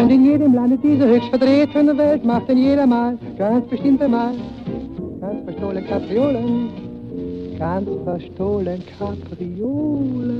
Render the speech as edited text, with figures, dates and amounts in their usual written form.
Und in jedem Lande diese höchst vertretene Welt macht denn jeder mal ganz bestimmt einmal ganz verstohlen Kapriolen, ganz verstohlen Kapriolen.